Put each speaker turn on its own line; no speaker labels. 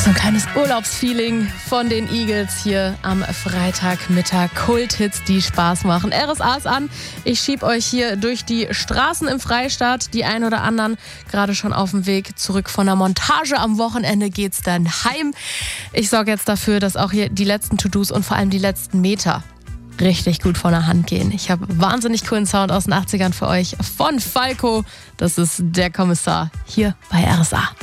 So ein kleines Urlaubsfeeling von den Eagles hier am Freitagmittag. Kulthits, die Spaß machen. RSA ist an. Ich schieb euch hier durch die Straßen im Freistaat. Die ein oder anderen gerade schon auf dem Weg zurück von der Montage. Am Wochenende geht's dann heim. Ich sorge jetzt dafür, dass auch hier die letzten To-Dos und vor allem die letzten Meter richtig gut von der Hand gehen. Ich habe wahnsinnig coolen Sound aus den 80ern für euch von Falco. Das ist der Kommissar hier bei RSA.